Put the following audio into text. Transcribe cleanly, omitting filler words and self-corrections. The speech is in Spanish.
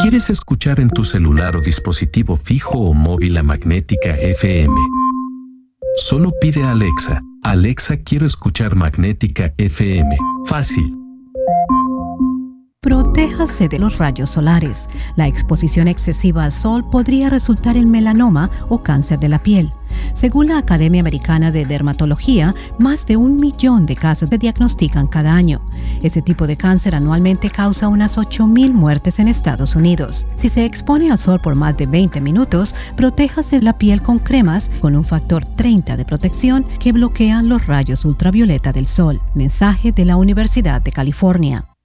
¿Quieres escuchar en tu celular o dispositivo fijo o móvil la Magnética FM? Solo pide a Alexa: Alexa, quiero escuchar Magnética FM. Fácil. Protéjase de los rayos solares. La exposición excesiva al sol podría resultar en melanoma o cáncer de la piel. Según la Academia Americana de Dermatología, más de 1 millón de casos se diagnostican cada año. Ese tipo de cáncer anualmente causa unas 8,000 muertes en Estados Unidos. Si se expone al sol por más de 20 minutos, protéjase la piel con cremas con un factor 30 de protección que bloquean los rayos ultravioleta del sol. Mensaje de la Universidad de California.